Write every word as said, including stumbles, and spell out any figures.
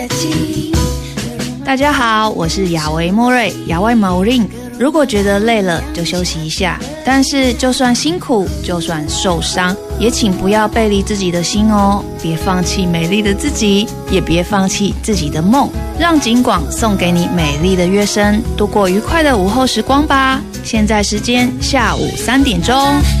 大家好，我是亚维莫瑞，亚维毛令。如果觉得累了，就休息一下。但是就算辛苦，就算受伤，也请不要背离自己的心哦。别放弃美丽的自己，也别放弃自己的梦。让景广送给你美丽的乐声，度过愉快的午后时光吧。现在时间下午三点钟。